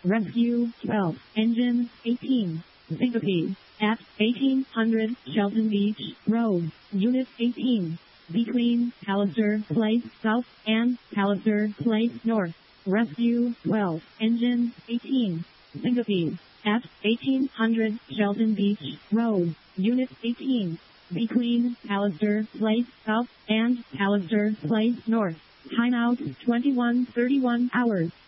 Rescue 12, Engine 18, Syncope, at 1800 Shelton Beach Road, Unit 18, between Palliser Place South and Palliser Place North. Rescue 12, Engine 18, Syncope, at 1800 Shelton Beach Road, Unit 18, between Palliser Place South and Palliser Place North. Timeout 21:31 hours.